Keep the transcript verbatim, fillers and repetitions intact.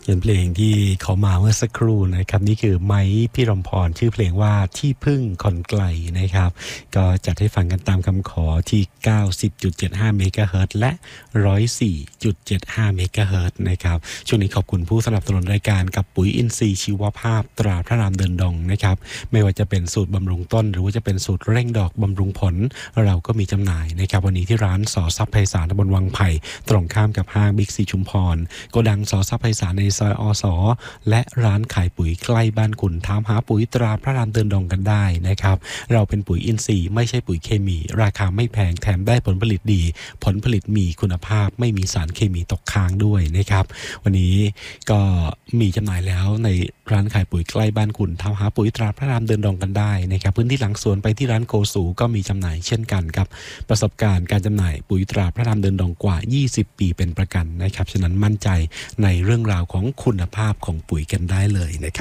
เป็นเพลงที่เขามาเมื่อสักครู่นะครับนี่คือไม้พี่รำพรชื่อเพลงว่าที่พึ่งคนไกลนะครับก็จัดให้ฟังกันตามคำขอที่ เก้าสิบจุดเจ็ดห้า เมกะเฮิรตซ์และ หนึ่งร้อยสี่จุดเจ็ดห้า เมกะเฮิรตซ์นะครับช่วงนี้ขอบคุณผู้สนับสนุนรายการกับปุ๋ยอินทรีย์ชีวภาพตราพระรามเดินดงนะครับไม่ว่าจะเป็นสูตรบำรุงต้นหรือว่าจะเป็นสูตรเร่งดอกบำรุงผลเราก็มีจำหน่ายนะครับวันนี้ที่ร้านสอทรัพย์ไพศาลตำบลวังไผ่ตรงข้ามกับห้างบิ๊กซีชุมพรโกดังสอทรัพย์ไพศาลในซอยอสและร้านขายปุ๋ยใกล้บ้านคุณถามหาปุ๋ยตราพระรามเดินดงกันได้นะครับเราเป็นปุ๋ยอินทรีย์ไม่ใช่ปุ๋ยเคมีราคาไม่แพงแถมได้ผลผลิตดีผลผลิตมีคุณภาพไม่มีสารเคมีตกค้างด้วยนะครับวันนี้ก็มีจำหน่ายแล้วในร้านขายปุ๋ยใกล้บ้านคุณถามหาปุ๋ยตราพระรามเดินดงกันได้นะครับพื้นที่หลังสวนไปที่ร้านโกสูก็มีจำหน่ายเช่นกันครับประสบการณ์การจำหน่ายปุ๋ยตราพระรามเดินดงกว่ายี่สิบปีเป็นประกันนะครับฉะนั้นมั่นใจในเรื่องราวของคุณภาพของปุ๋ยกันได้เลยนะครับ